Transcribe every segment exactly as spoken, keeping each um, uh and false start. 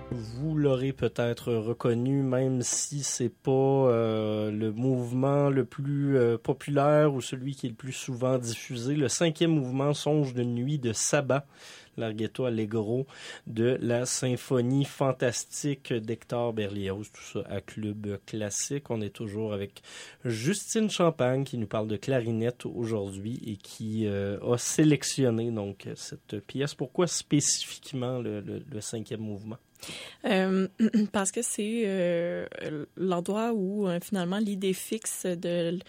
Vous l'aurez peut-être reconnu, même si c'est pas euh, le mouvement le plus euh, populaire ou celui qui est le plus souvent diffusé. Le cinquième mouvement, Songe de nuit de Sabat, Larghetto Allegro de la symphonie fantastique d'Hector Berlioz, tout ça à Club Classique. On est toujours avec Justine Champagne qui nous parle de clarinette aujourd'hui et qui euh, a sélectionné donc cette pièce. Pourquoi spécifiquement le, le, le cinquième mouvement? Euh, parce que c'est euh, l'endroit où euh, finalement l'idée fixe de,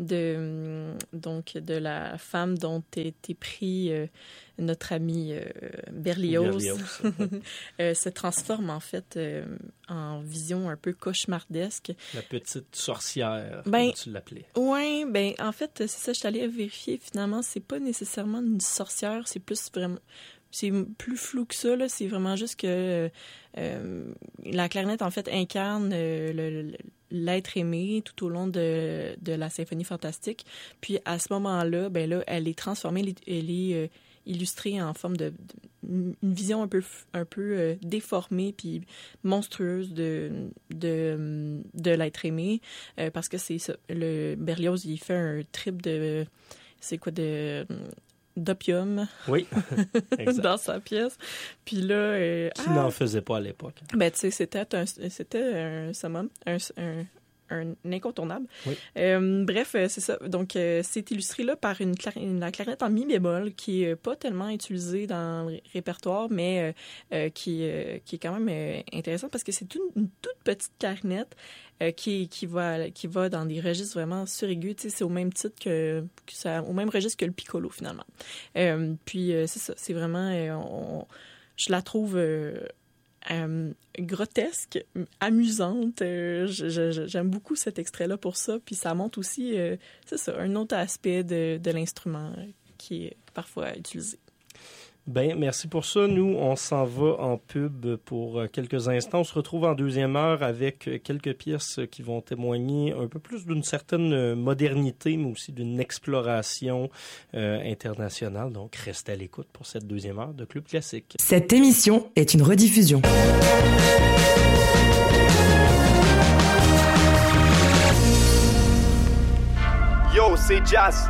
de donc de la femme dont était pris euh, notre ami euh, Berlioz, Berlioz euh, se transforme en fait euh, en vision un peu cauchemardesque. La petite sorcière, ben, comme tu l'appelais. Oui, ben en fait c'est ça. Je suis allée vérifier. Finalement, c'est pas nécessairement une sorcière, c'est plus vraiment. C'est plus flou que ça, là. C'est vraiment juste que euh, la clarinette, en fait, incarne euh, le, l'être aimé tout au long de, de la symphonie fantastique. Puis, à ce moment-là, ben là, elle est transformée, elle est, elle est euh, illustrée en forme de, de... une vision un peu, un peu euh, déformée puis monstrueuse de, de, de l'être aimé. Euh, parce que c'est ça. Le Berlioz, il fait un trip de... C'est quoi de... d'opium oui, dans sa pièce. Puis là... Euh, Qui ah, n'en faisait pas à l'époque. Ben, tu sais, c'était un, c'était un summum, un, un, un incontournable. Oui. Euh, bref, c'est ça. Donc, euh, c'est illustré là par une, clari- une la clarinette en mi bémol qui est pas tellement utilisée dans le répertoire, mais euh, qui, euh, qui est quand même euh, intéressante parce que c'est une, une toute petite clarinette euh, qui, qui, va, qui va dans des registres vraiment suraigus. Tu sais, c'est au même titre que, que ça, au même registre que le piccolo, finalement. Euh, puis, euh, c'est ça. C'est vraiment... Euh, on, je la trouve... Euh, Euh, grotesque, amusante. Euh, je, je, j'aime beaucoup cet extrait-là pour ça. Puis ça montre aussi, euh, c'est ça, un autre aspect de, de l'instrument euh, qui est parfois utilisé. Ben, merci pour ça. Nous, on s'en va en pub pour quelques instants. On se retrouve en deuxième heure avec quelques pièces qui vont témoigner un peu plus d'une certaine modernité, mais aussi d'une exploration euh, internationale. Donc, restez à l'écoute pour cette deuxième heure de Club Classique. Cette émission est une rediffusion. Yo, c'est Jazz.